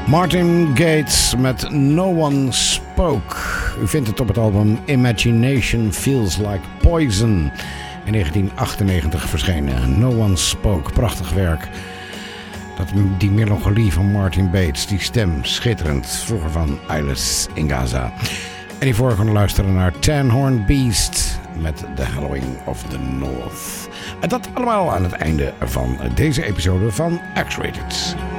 Martin Gates met No One Spoke. U vindt het op het album Imagination Feels Like Poison. In 1998 verschenen. No One Spoke, prachtig werk. Die melancholie van Martin Bates, die stem, schitterend. Vroeger van Eyeless in Gaza. En hiervoor gaan we luisteren naar Ten Horn Beast met The Hallowing of the North. En dat allemaal aan het einde van deze episode van X-Rated.